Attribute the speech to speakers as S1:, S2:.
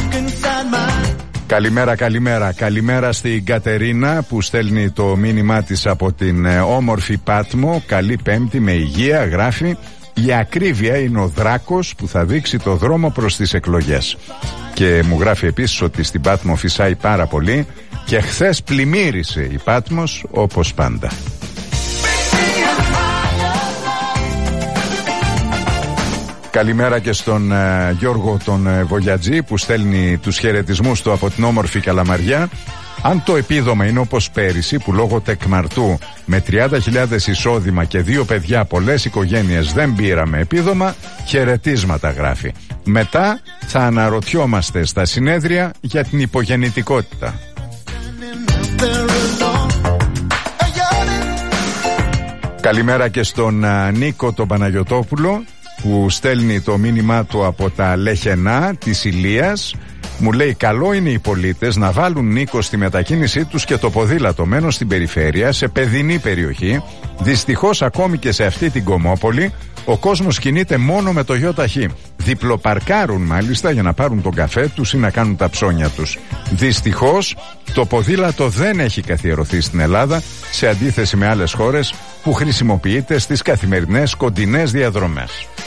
S1: Καλημέρα, καλημέρα. Καλημέρα στην Κατερίνα που στέλνει το μήνυμά της από την όμορφη Πάτμο. Καλή Πέμπτη με υγεία, γράφει. Η ακρίβεια είναι ο δράκος που θα δείξει το δρόμο προς τις εκλογές. Και μου γράφει επίσης ότι στην Πάτμο φυσάει πάρα πολύ και χθες πλημμύρισε η Πάτμος όπως πάντα. Καλημέρα και στον Γιώργο τον Βογιατζή που στέλνει τους χαιρετισμούς του από την όμορφη Καλαμαριά. Αν το επίδομα είναι όπως πέρυσι που λόγω τεκμαρτού με 30.000 εισόδημα και 2 παιδιά πολλές οικογένειες δεν πήραμε επίδομα, χαιρετίσματα γράφει. Μετά θα αναρωτιόμαστε στα συνέδρια για την υπογεννητικότητα. Καλημέρα και στον Νίκο τον Παναγιωτόπουλο που στέλνει το μήνυμά του από τα Λεχενά της Ηλίας. Μου λέει καλό είναι οι πολίτες να βάλουν, Νίκο, στη μετακίνησή τους και το ποδήλατο. Μένω στην περιφέρεια, σε παιδινή περιοχή. Δυστυχώς ακόμη και σε αυτή την Κομμόπολη ο κόσμος κινείται μόνο με το ΙΟΤΑΧΗ. Διπλοπαρκάρουν μάλιστα για να πάρουν τον καφέ τους ή να κάνουν τα ψώνια τους. Δυστυχώς το ποδήλατο δεν έχει καθιερωθεί στην Ελλάδα, σε αντίθεση με άλλες χώρες που χρησιμοποιείται στις καθημερινές κοντινές διαδρομές.